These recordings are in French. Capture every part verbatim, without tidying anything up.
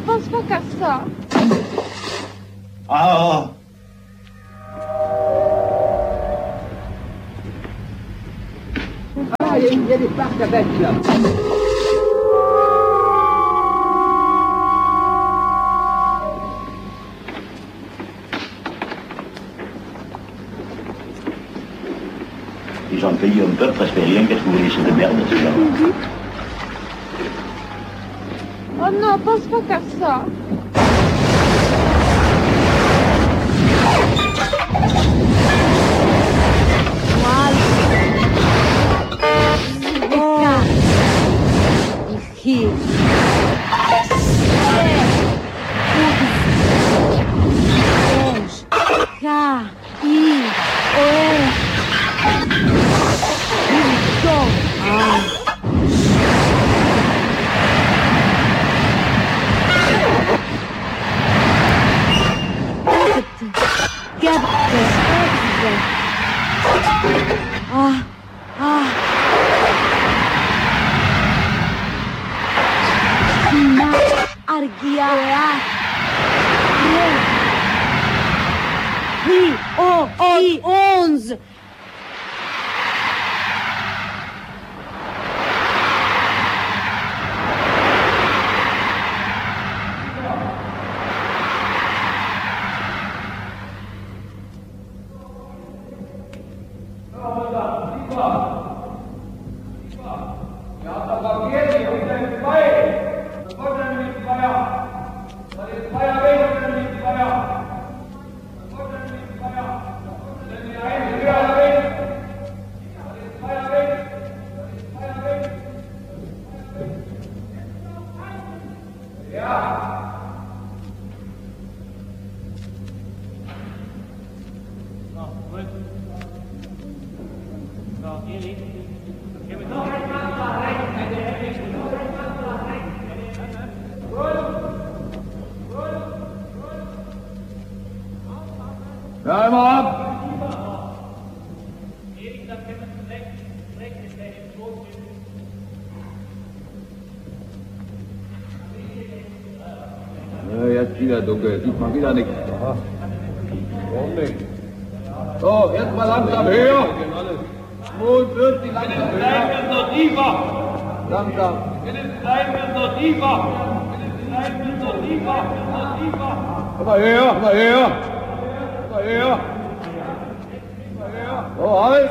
pense pas qu'à ça. Ah. Ah, il y, y a des parcs à bêtes là. Les gens de pays ont peur, presque rien, qu'est-ce que vous voulez, c'est de merde, ces gens. Oh non, pense pas qu'à ça. Here. K, I, O, Ah. Ah, ah. Sina, Argia, Ri, O, I, onze. Ja, immer ab! Ja, jetzt wieder dunkel, sieht man wieder nichts. Warum nicht? So, jetzt mal langsam höher! zweiundvierzig, langsam höher! Bleiben wir noch tiefer! Langsam! Bleiben wir noch tiefer! Bleiben wir noch tiefer! Noch tiefer! Komm mal höher, komm mal höher! Komm mal höher! Komm mal höher! So, halt!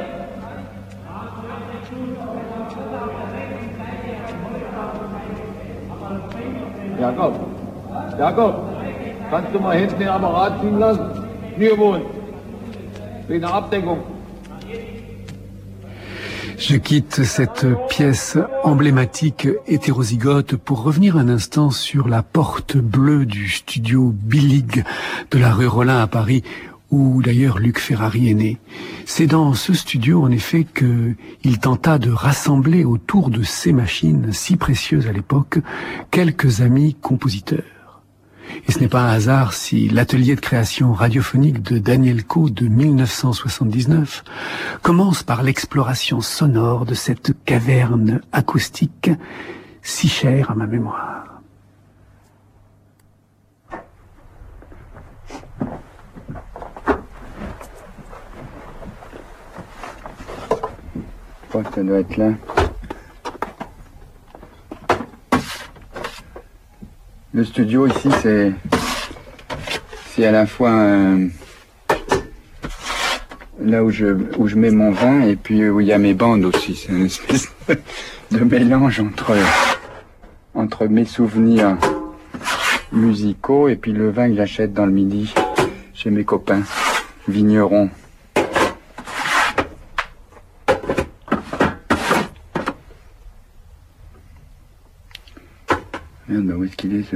Jakob, Jakob, kannst du mal hinten den Apparat ziehen lassen? Hier wohnen. Wegen der Abdeckung. Je quitte cette pièce emblématique hétérozygote pour revenir un instant sur la porte bleue du studio Billig de la rue Rollin à Paris, où d'ailleurs Luc Ferrari est né. C'est dans ce studio, en effet, qu'il tenta de rassembler autour de ces machines si précieuses à l'époque quelques amis compositeurs. Et ce n'est pas un hasard si l'atelier de création radiophonique de Daniel Coe de mille neuf cent soixante-dix-neuf commence par l'exploration sonore de cette caverne acoustique si chère à ma mémoire. Je crois que ça doit être là. Le studio ici, c'est c'est à la fois euh, là où je où je mets mon vin et puis où il y a mes bandes aussi. C'est une espèce de mélange entre entre mes souvenirs musicaux et puis le vin que j'achète dans le Midi chez mes copains vignerons. Merde, où est-ce qu'il est ce truc ?